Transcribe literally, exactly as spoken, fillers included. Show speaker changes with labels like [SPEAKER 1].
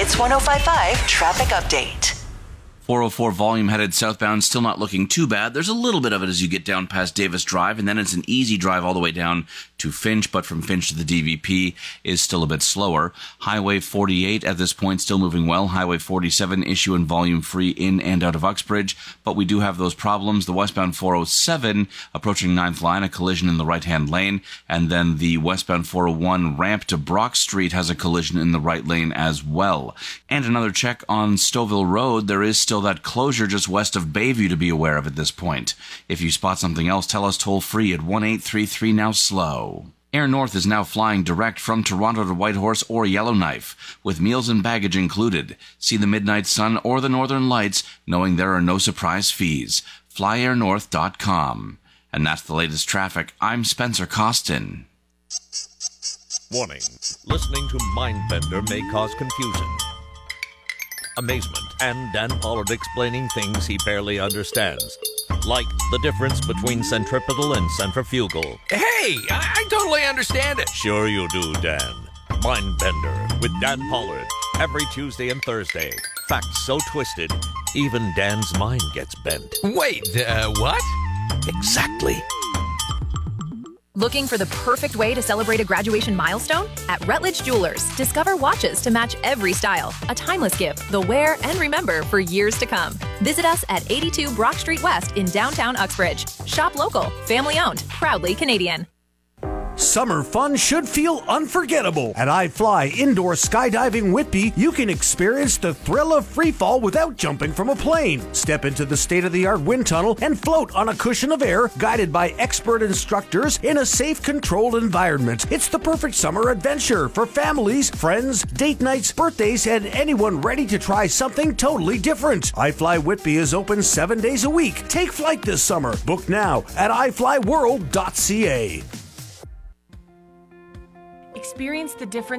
[SPEAKER 1] Hits one oh five point five Traffic Update.
[SPEAKER 2] four oh four volume headed southbound, still not looking too bad. There's a little bit of it as you get down past Davis Drive, and then it's an easy drive all the way down to Finch, but from Finch to the D V P is still a bit slower. Highway forty-eight at this point still moving well. Highway forty-seven issue and volume free in and out of Uxbridge, but we do have those problems. The westbound four oh seven approaching ninth line, a collision in the right-hand lane, and then the westbound four oh one ramp to Brock Street has a collision in the right lane as well. And another check on Stouffville Road. There is still that closure just west of Bayview to be aware of at this point. If you spot something else, tell us toll free at one eight three three now slow. Air North is now flying direct from Toronto to Whitehorse or Yellowknife, with meals and baggage included. See the midnight sun or the northern lights, knowing there are no surprise fees. fly air north dot com. And that's the latest traffic. I'm Spencer Costin.
[SPEAKER 3] Warning. Listening to Mindbender may cause confusion, amazement, and Dan Pollard explaining things he barely understands. Like the difference between centripetal and centrifugal.
[SPEAKER 4] Hey, I, I totally understand it.
[SPEAKER 3] Sure you do, Dan. Mindbender with Dan Pollard. Every Tuesday and Thursday. Facts so twisted, even Dan's mind gets bent.
[SPEAKER 4] Wait, uh, what?
[SPEAKER 3] Exactly.
[SPEAKER 5] Looking for the perfect way to celebrate a graduation milestone? At Rutledge Jewelers, discover watches to match every style. A timeless gift they'll wear and remember for years to come. Visit us at eighty-two Brock Street West in downtown Uxbridge. Shop local, family owned, proudly Canadian.
[SPEAKER 6] Summer fun should feel unforgettable. At iFly Indoor Skydiving Whitby, you can experience the thrill of freefall without jumping from a plane. Step into the state-of-the-art wind tunnel and float on a cushion of air, guided by expert instructors in a safe, controlled environment. It's the perfect summer adventure for families, friends, date nights, birthdays, and anyone ready to try something totally different. iFly Whitby is open seven days a week. Take flight this summer. Book now at i fly world dot c a.
[SPEAKER 7] Experience the difference